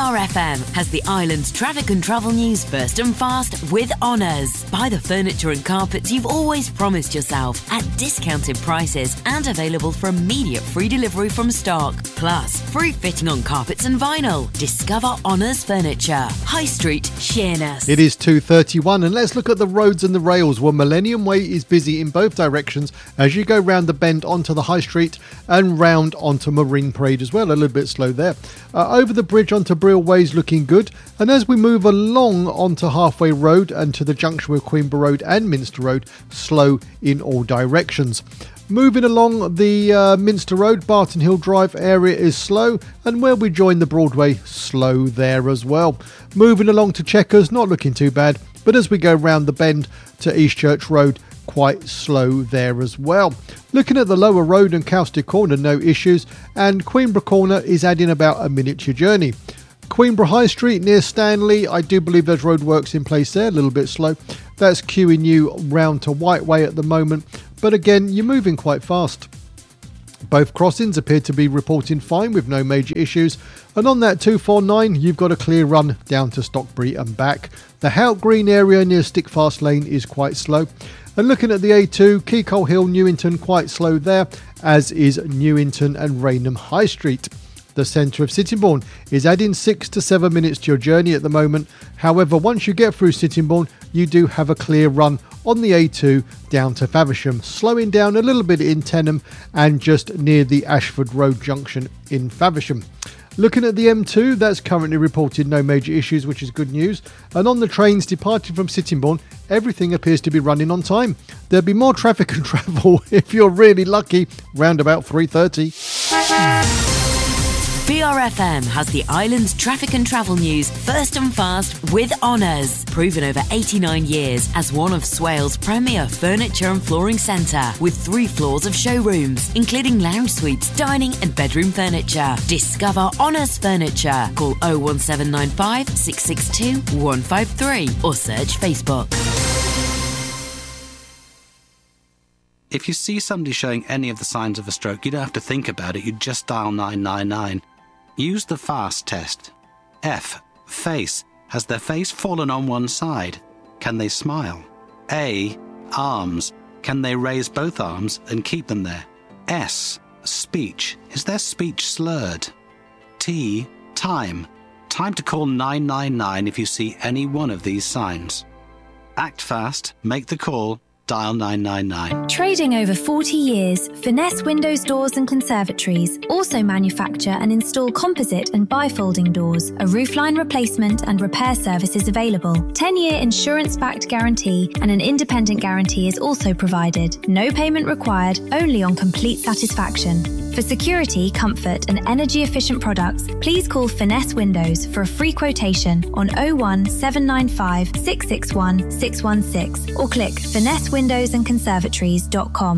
BRFM has the island's traffic and travel news first and fast with Honours. Buy the furniture and carpets you've always promised yourself at discounted prices and available for immediate free delivery from stock. Plus, free fitting on carpets and vinyl. Discover Honours Furniture. High Street, Sheerness. It is 2:31 and let's look at the roads and the rails. Well, Millennium Way is busy in both directions as you go round the bend onto the High Street and round onto Marine Parade as well. A little bit slow there. Over the bridge onto Brill Way is looking good. And as we move along onto Halfway Road and to the junction with Queenborough Road and Minster Road, slow in all directions. Moving along the Minster Road, Barton Hill Drive area is slow, and where we join the Broadway, slow there as well. Moving along to Chequers, not looking too bad, but as we go round the bend to East Church Road, quite slow there as well. Looking at the lower road and Cowsted Corner, no issues, and Queenborough Corner is adding about a minute to your journey. Queenborough High Street near Stanley, I do believe there's roadworks in place there, a little bit slow. That's queuing you round to Whiteway at the moment, but again, you're moving quite fast. Both crossings appear to be reporting fine with no major issues, and on that 249 you've got a clear run down to Stockbury and back. The Hout Green area near Stickfast Lane is quite slow, and looking at the A2, Keacole Hill, Newington quite slow there, as is Newington and Rainham High Street. The centre of Sittingbourne is adding 6 to 7 minutes to your journey at the moment. However, once you get through Sittingbourne, you do have a clear run on the A2 down to Faversham, slowing down a little bit in Tenham and just near the Ashford Road junction in Faversham. Looking at the M2, that's currently reported no major issues, which is good news. And on the trains departing from Sittingbourne, everything appears to be running on time. There'll be more traffic and travel if you're really lucky, round about 3:30. BRFM has the island's traffic and travel news first and fast with Honours. Proven over 89 years as one of Swale's premier furniture and flooring centre with 3 floors of showrooms, including lounge suites, dining and bedroom furniture. Discover Honours Furniture. Call 01795 662 153 or search Facebook. If you see somebody showing any of the signs of a stroke, you don't have to think about it, you just dial 999. Use the FAST test. F. Face. Has their face fallen on one side? Can they smile? A. Arms. Can they raise both arms and keep them there? S. Speech. Is their speech slurred? T. Time. Time to call 999 if you see any one of these signs. Act fast, make the call, dial 999. Trading over 40 years, Finesse Windows Doors and Conservatories also manufacture and install composite and bifolding doors. A roofline replacement and repair service is available. 10-year insurance-backed guarantee and an independent guarantee is also provided. No payment required, only on complete satisfaction. For security, comfort and energy-efficient products, please call Finesse Windows for a free quotation on 01795 661 616 or click finessewindowsandconservatories.com.